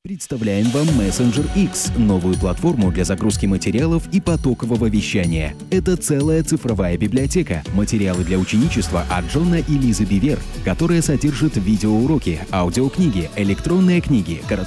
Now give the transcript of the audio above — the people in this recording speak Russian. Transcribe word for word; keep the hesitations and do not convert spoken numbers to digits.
Представляем вам Messenger X, новую платформу для загрузки материалов и потокового вещания. Это целая цифровая библиотека, материалы для ученичества от Джона и Лизы Бивер, которая содержит видеоуроки, аудиокниги, электронные книги,